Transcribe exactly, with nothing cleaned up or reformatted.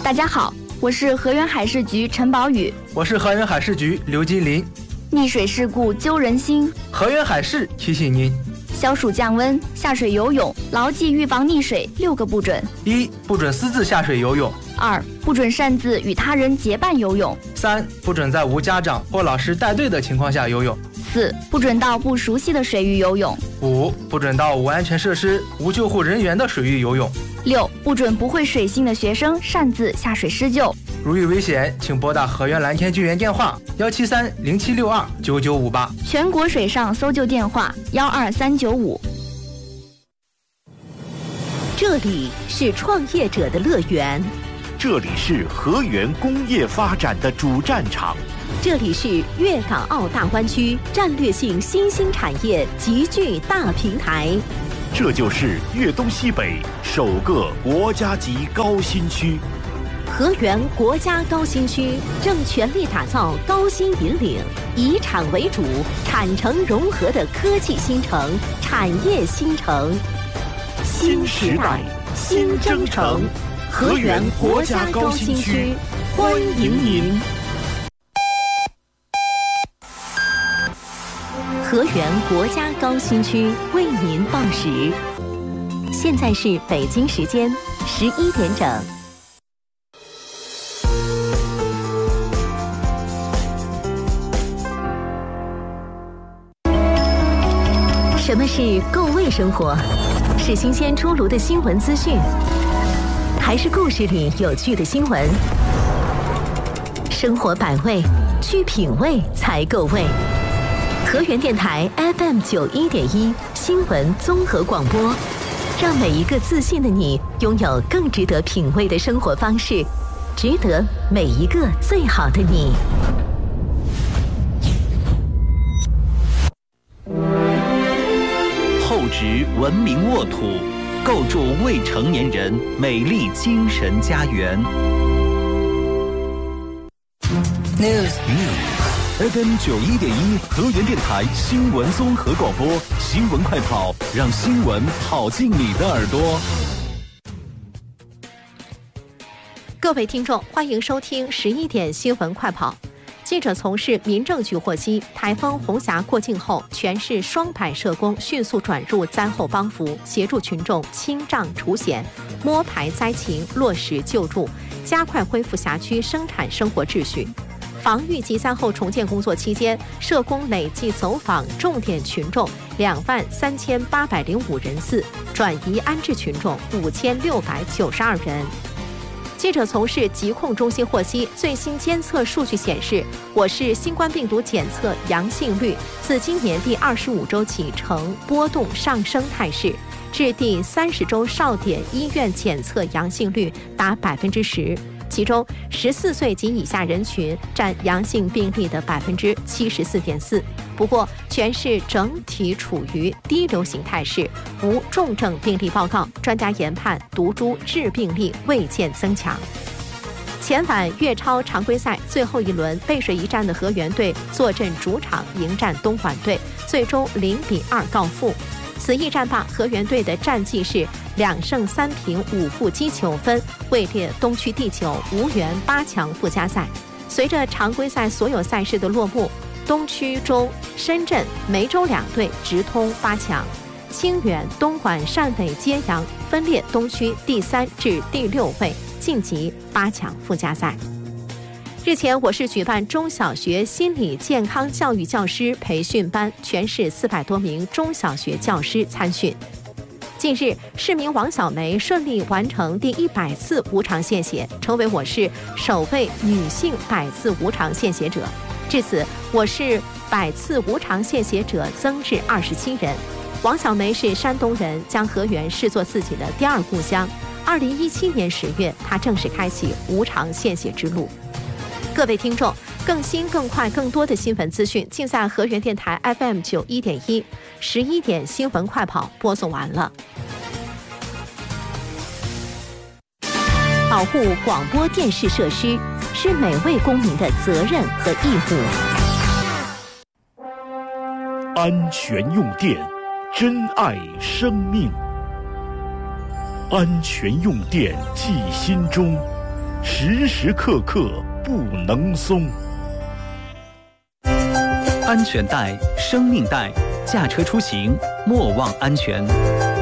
大家好，我是河源海事局陈宝宇。 我是河源海事局刘金林。 溺水事故揪人心， 河源海事提醒您： 消暑降温，下水游泳，牢记预防溺水六个不准。 一、不准私自下水游泳； 二、不准擅自与他人结伴游泳； 三、不准在无家长或老师带队的情况下游泳； 四、不准到不熟悉的水域游泳； 五、不准到无安全设施、无救护人员的水域游泳； 六、不准不会水性的学生擅自下水施救。 如遇危险，请拨打河源蓝天救援电话幺七三零七六二九九五八， 全国水上搜救电话幺二三九五。 这里是创业者的乐园， 这里是河源工业发展的主战场， 这里是粤港澳大湾区战略性新兴产业集聚大平台， 这就是粤东西北首个国家级高新区。 河源国家高新区正全力打造高新引领、以产为主、产城融合的科技新城、产业新城。新时代，新征程，河源国家高新区，欢迎您。河源国家高新区为您报时，现在是北京时间十一点整。什么是够味生活？是新鲜出炉的新闻资讯，还是故事里有趣的新闻？生活百味，去品味才够味。河源电台 F M 九一点一新闻综合广播，让每一个自信的你拥有更值得品味的生活方式，值得每一个最好的你。 厚植文明沃土，构筑未成年人美丽精神家园。 News F M 九一点一河源电台新闻综合广播，新闻快跑，让新闻跑进你的耳朵。 各位听众，欢迎收听十一点新闻快跑。记者从事民政局获悉，台风红霞过境后，全市双百社工迅速转入灾后帮扶，协助群众清障除险，摸排灾情，落实救助，加快恢复辖区生产生活秩序。防御及灾后重建工作期间，社工累计走访重点群众两万三千八百零五人次，转移安置群众五千六百九十二人。记者从事疾控中心获悉，最新监测数据显示，我市新冠病毒检测阳性率自今年第二十五周起呈波动上升态势，至第三十周少点医院检测阳性率达百分之十，其中十四岁及以下人群占阳性病例的百分之七十四点四。不过，全市整体处于低流行态势，无重症病例报告。专家研判，毒株致病力未见增强。前晚粤超常规赛最后一轮，背水一战的河源队坐镇主场迎战东莞队，最终零比二告负。此役战罢，河源队的战绩是两胜三平五负积九分，位列东区第九，无缘八强附加赛。随着常规赛所有赛事的落幕，东区中深圳、梅州两队直通八强，清远、东莞、汕尾、揭阳分列东区第三至第六位，晋级八强附加赛。日前，我市举办中小学心理健康教育教师培训班，全市四百多名中小学教师参训。近日，市民王小梅顺利完成第一百次无偿献血，成为我市首位女性百次无偿献血者。至此，我市百次无偿献血者增至二十七人。王小梅是山东人，将河源视作自己的第二故乡。二零一七年十月，她正式开启无偿献血之路。各位听众，更新、更快、更多的新闻资讯，尽在河源电台 F M 九一点一，十一点新闻快跑播送完了。保护广播电视设施是每位公民的责任和义务。 安全用电，珍爱生命。安全用电记心中， 时时刻刻不能松。 安全带，生命带，驾车出行莫忘安全。